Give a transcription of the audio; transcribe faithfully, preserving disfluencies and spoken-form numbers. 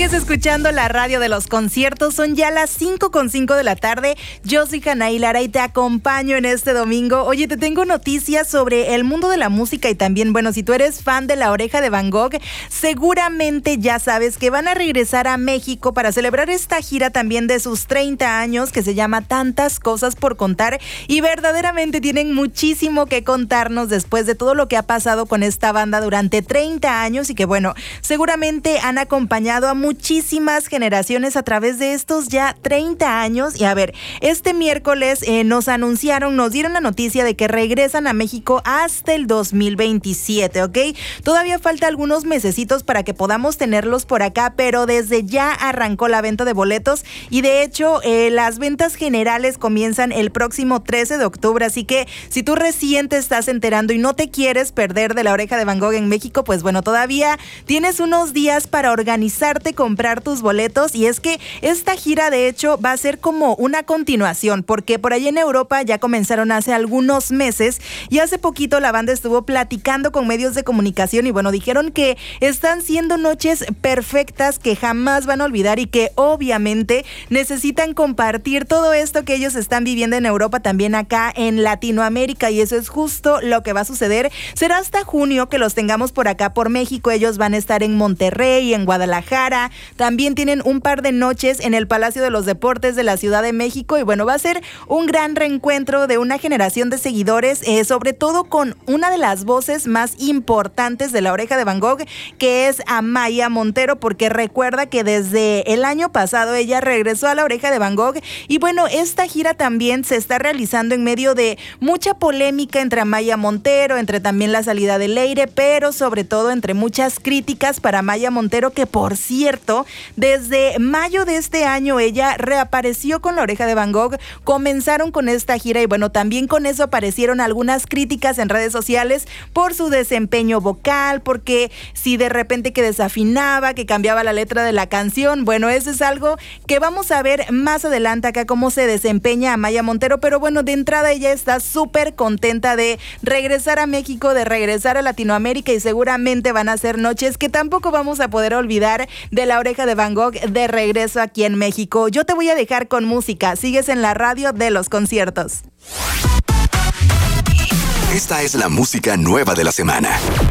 Sigues escuchando la radio de los conciertos. Son ya las cinco con cinco de la tarde. Yo soy Janaí Lara y te acompaño en este domingo. Oye, te tengo noticias sobre el mundo de la música y también, bueno, si tú eres fan de La Oreja de Van Gogh, seguramente ya sabes que van a regresar a México para celebrar esta gira también de sus treinta años que se llama Tantas Cosas por Contar, y verdaderamente tienen muchísimo que contarnos después de todo lo que ha pasado con esta banda durante treinta años y que, bueno, seguramente han acompañado a muchísimas generaciones a través de estos ya treinta años. Y a ver, este miércoles eh, nos anunciaron, nos dieron la noticia de que regresan a México hasta el dos mil veintisiete, ¿ok? Todavía falta algunos mesecitos para que podamos tenerlos por acá, pero desde ya arrancó la venta de boletos y de hecho eh, las ventas generales comienzan el próximo trece de octubre, así que si tú recién te estás enterando y no te quieres perder de La Oreja de Van Gogh en México, pues bueno, todavía tienes unos días para organizarte, comprar tus boletos. Y es que esta gira de hecho va a ser como una continuación, porque por ahí en Europa ya comenzaron hace algunos meses y hace poquito la banda estuvo platicando con medios de comunicación y bueno, dijeron que están siendo noches perfectas que jamás van a olvidar y que obviamente necesitan compartir todo esto que ellos están viviendo en Europa también acá en Latinoamérica, y eso es justo lo que va a suceder. Será hasta junio que los tengamos por acá por México. Ellos van a estar en Monterrey, en Guadalajara, también tienen un par de noches en el Palacio de los Deportes de la Ciudad de México y bueno, va a ser un gran reencuentro de una generación de seguidores, eh, sobre todo con una de las voces más importantes de La Oreja de Van Gogh, que es Amaia Montero, porque recuerda que desde el año pasado ella regresó a La Oreja de Van Gogh y bueno, esta gira también se está realizando en medio de mucha polémica entre Amaia Montero, entre también la salida de Leire, pero sobre todo entre muchas críticas para Amaia Montero, que por cierto, desde mayo de este año ella reapareció con La Oreja de Van Gogh, comenzaron con esta gira y bueno, también con eso aparecieron algunas críticas en redes sociales por su desempeño vocal, porque si de repente que desafinaba, que cambiaba la letra de la canción, bueno, eso es algo que vamos a ver más adelante acá cómo se desempeña Amaia Montero, pero bueno, de entrada ella está súper contenta de regresar a México, de regresar a Latinoamérica y seguramente van a ser noches que tampoco vamos a poder olvidar de La Oreja de Van Gogh de regreso aquí en México. Yo te voy a dejar con música, sigues en la radio de los conciertos. Esta es la música nueva de la semana.